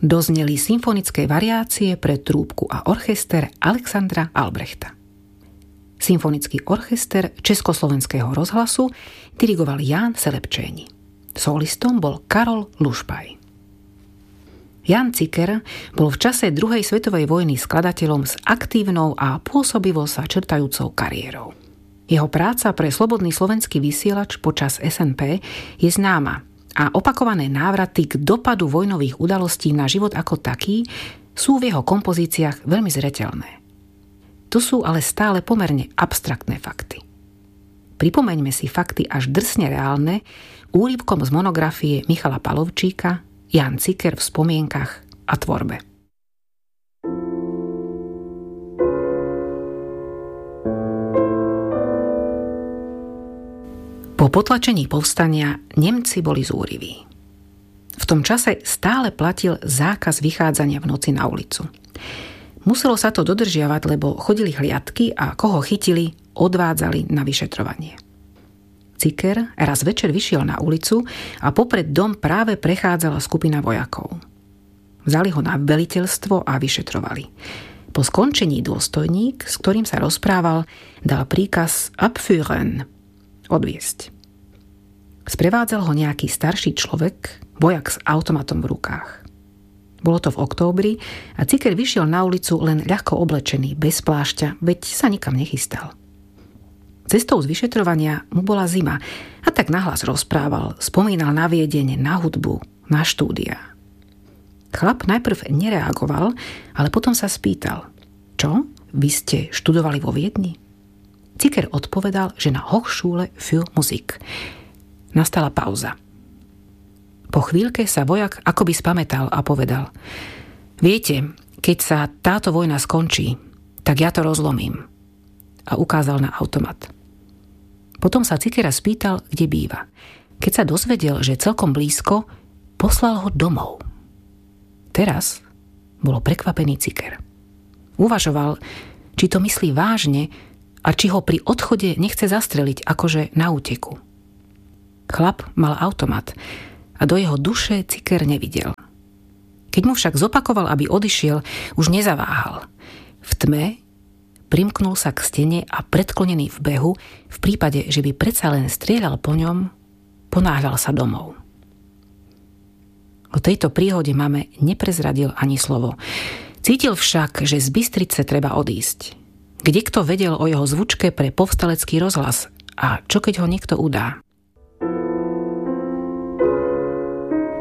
dozneli symfonické variácie pre trúbku a orchester Alexandra Albrechta. Symfonický orchester Československého rozhlasu dirigoval Ján Selepčéni. Solistom bol Karol Lušpaj. Jan Ciker bol v čase druhej svetovej vojny skladateľom s aktívnou a pôsobivo sa črtajúcou kariérou. Jeho práca pre Slobodný slovenský vysielač počas SNP je známa a opakované návraty k dopadu vojnových udalostí na život ako taký sú v jeho kompozíciách veľmi zreteľné. Tu sú ale stále pomerne abstraktné fakty. Pripomeňme si fakty až drsne reálne úryvkom z monografie Michala Palovčíka Jan Ciker v spomienkach a tvorbe. Po potlačení povstania Nemci boli zúriví. V tom čase stále platil zákaz vychádzania v noci na ulicu. Muselo sa to dodržiavať, lebo chodili hliadky a koho chytili, odvádzali na vyšetrovanie. Ciker raz večer vyšiel na ulicu a popred dom práve prechádzala skupina vojakov. Vzali ho na veliteľstvo a vyšetrovali. Po skončení dôstojník, s ktorým sa rozprával, dal príkaz abführen, odviesť. Sprevádzal ho nejaký starší človek, vojak s automatom v rukách. Bolo to v októbri a Ciker vyšiel na ulicu len ľahko oblečený, bez plášťa, veď sa nikam nechystal. Cestou z vyšetrovania mu bola zima a tak nahlas rozprával, spomínal na Viedeň, na hudbu, na štúdia. Chlap najprv nereagoval, ale potom sa spýtal: Čo? Vy ste študovali vo Viedni? Ciker odpovedal, že na Hochschule für Musik. Nastala pauza. Po chvíľke sa vojak akoby spamätal a povedal: Viete, keď sa táto vojna skončí, tak ja to rozlomím. A ukázal na automat. Potom sa Cikera spýtal, kde býva. Keď sa dozvedel, že celkom blízko, poslal ho domov. Teraz bolo prekvapený Ciker. Uvažoval, či to myslí vážne a či ho pri odchode nechce zastreliť akože na úteku. Chlap mal automat a do jeho duše Ciker nevidel. Keď mu však zopakoval, aby odišiel, už nezaváhal. V tme primknul sa k stene a predklonený v behu, v prípade, že by predsa len strieľal po ňom, ponáhľal sa domov. O tejto príhode máme neprezradil ani slovo. Cítil však, že z Bystrice treba odísť. Kdekto vedel o jeho zvučke pre povstalecký rozhlas a čo keď ho niekto udá?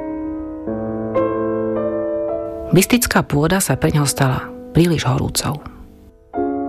Bystická pôda sa pre ňoho stala príliš horúcou.